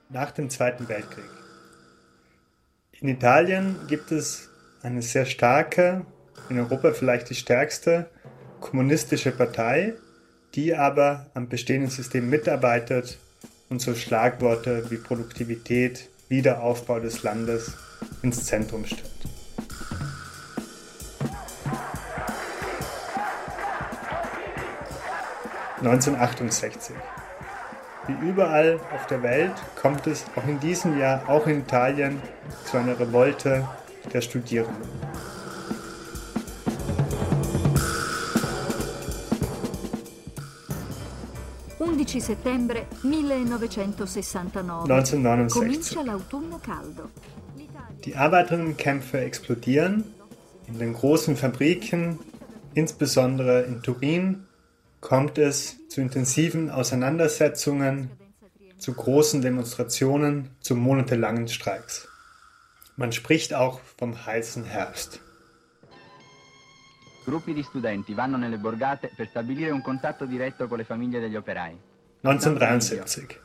nach dem Zweiten Weltkrieg. In Italien gibt es eine sehr starke, in Europa vielleicht die stärkste, kommunistische Partei, die aber am bestehenden System mitarbeitet und so Schlagworte wie Produktivität, Wiederaufbau des Landes ins Zentrum stellt. (1968) Wie überall auf der Welt kommt es auch in diesem Jahr, auch in Italien, zu einer Revolte der Studierenden. Settembre 1969. 1969. Die Arbeiterinnenkämpfe explodieren in den großen Fabriken, insbesondere in Turin, kommt es zu intensiven Auseinandersetzungen, zu großen Demonstrationen, zu monatelangen Streiks. Man spricht auch vom heißen Herbst. Gruppi di studenti vanno nelle borgate per stabilire un contatto diretto con le famiglie degli operai. 1973.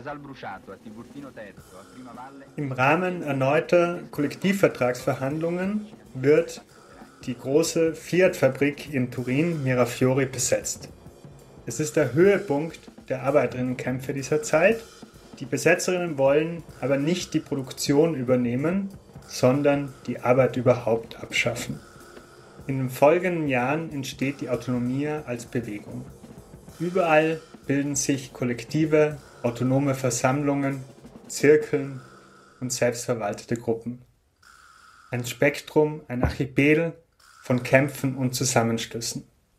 Im Rahmen erneuter Kollektivvertragsverhandlungen wird die große Fiat-Fabrik in Turin, Mirafiori, besetzt. Es ist der Höhepunkt der Arbeiterinnenkämpfe dieser Zeit. Die Besetzerinnen wollen aber nicht die Produktion übernehmen, sondern die Arbeit überhaupt abschaffen. In den folgenden Jahren entsteht die Autonomie als Bewegung. Überall bilden sich kollektive, autonome Versammlungen, Zirkeln und selbstverwaltete Gruppen. Ein Spektrum, ein Archipel von Kämpfen und Zusammenschlüssen.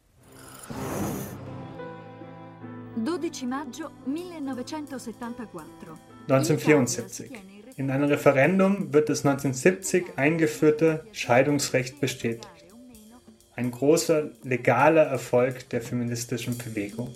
1974. In einem Referendum wird das 1970 eingeführte Scheidungsrecht bestätigt. Ein großer legaler Erfolg der feministischen Bewegung.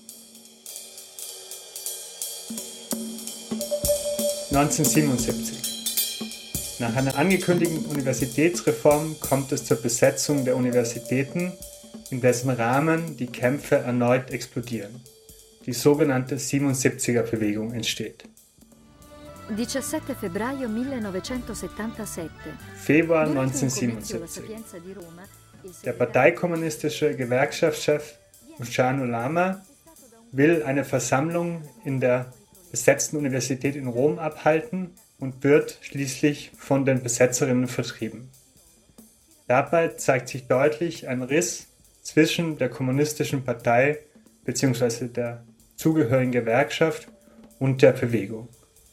1977. Nach einer angekündigten Universitätsreform kommt es zur Besetzung der Universitäten, in dessen Rahmen die Kämpfe erneut explodieren. Die sogenannte 77er-Bewegung entsteht. 17 febbraio 1977. Februar 1977. Der parteikommunistische Gewerkschaftschef Luciano Lama will eine Versammlung in der besetzten Universität in Rom abhalten und wird schließlich von den Besetzerinnen vertrieben. Dabei zeigt sich deutlich ein Riss zwischen der kommunistischen Partei bzw. der zugehörigen Gewerkschaft und der Bewegung.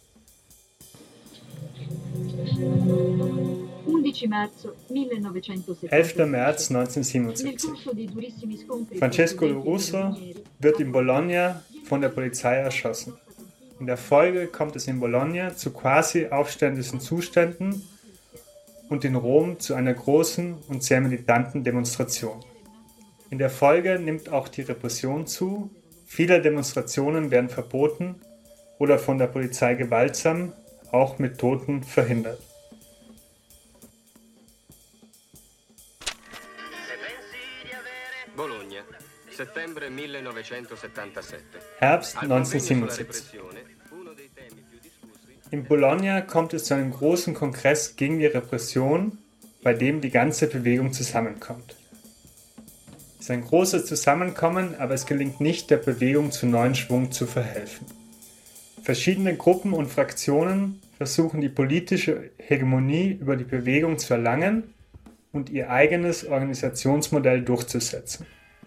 11. März 1977. Francesco Lorusso wird in Bologna von der Polizei erschossen. In der Folge kommt es in Bologna zu quasi aufständischen Zuständen und in Rom zu einer großen und sehr militanten Demonstration. In der Folge nimmt auch die Repression zu. Viele Demonstrationen werden verboten oder von der Polizei gewaltsam, auch mit Toten, verhindert. Bologna, settembre 1977. Herbst 1977. In Bologna kommt es zu einem großen Kongress gegen die Repression, bei dem die ganze Bewegung zusammenkommt. Es ist ein großes Zusammenkommen, aber es gelingt nicht, der Bewegung zu neuen Schwung zu verhelfen. Verschiedene Gruppen und Fraktionen versuchen die politische Hegemonie über die Bewegung zu erlangen und ihr eigenes Organisationsmodell durchzusetzen.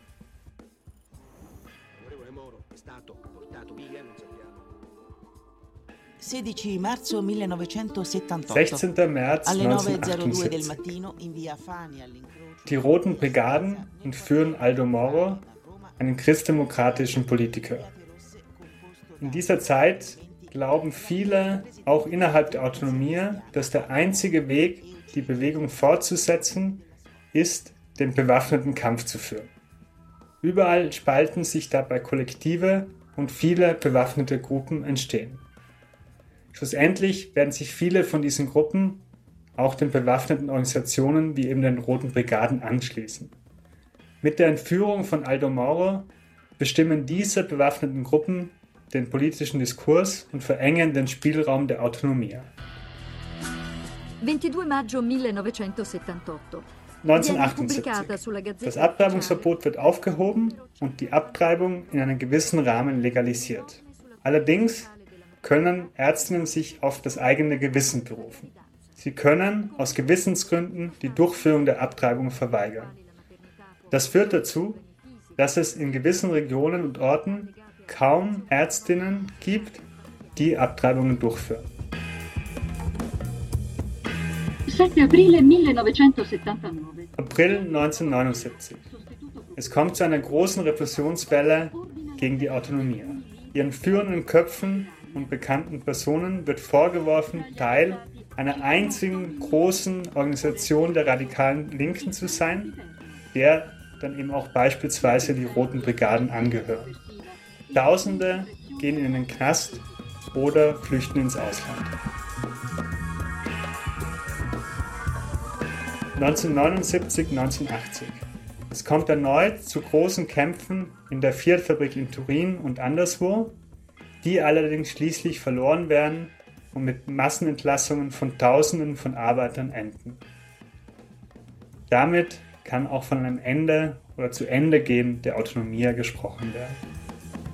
16 marzo 1978. 16. März 1978. Die Roten Brigaden entführen Aldo Moro, einen christdemokratischen Politiker. In dieser Zeit glauben viele, auch innerhalb der Autonomie, dass der einzige Weg, die Bewegung fortzusetzen, ist, den bewaffneten Kampf zu führen. Überall spalten sich dabei Kollektive und viele bewaffnete Gruppen entstehen. Schlussendlich werden sich viele von diesen Gruppen auch den bewaffneten Organisationen wie eben den Roten Brigaden anschließen. Mit der Entführung von Aldo Moro bestimmen diese bewaffneten Gruppen den politischen Diskurs und verengen den Spielraum der Autonomia. 22 maggio 1978. 1978. Das Abtreibungsverbot wird aufgehoben und die Abtreibung in einem gewissen Rahmen legalisiert. Allerdings können Ärztinnen sich auf das eigene Gewissen berufen. Sie können aus Gewissensgründen die Durchführung der Abtreibung verweigern. Das führt dazu, dass es in gewissen Regionen und Orten kaum Ärztinnen gibt, die Abtreibungen durchführen. 7 aprile 1979. April 1979. Es kommt zu einer großen Repressionswelle gegen die Autonomie. Ihren führenden Köpfen und bekannten Personen wird vorgeworfen, Teil einer einzigen großen Organisation der radikalen Linken zu sein, der dann eben auch beispielsweise die Roten Brigaden angehören. Tausende gehen in den Knast oder flüchten ins Ausland. 1979, 1980. Es kommt erneut zu großen Kämpfen in der Fiat-Fabrik in Turin und anderswo, die allerdings schließlich verloren werden und mit Massenentlassungen von Tausenden von Arbeitern enden. Damit kann auch von einem Ende oder zu Ende gehen der Autonomia gesprochen werden.